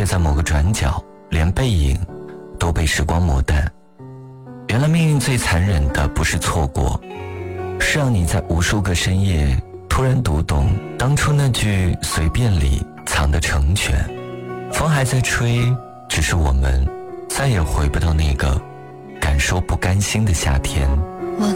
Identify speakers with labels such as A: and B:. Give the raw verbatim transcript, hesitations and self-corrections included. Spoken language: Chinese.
A: 却在某个转角连背影都被时光磨淡。原来命运最残忍的不是错过，是让你在无数个深夜突然读懂当初那句随便里藏的成全。风还在吹，只是我们再也回不到那个感受不甘心的夏天。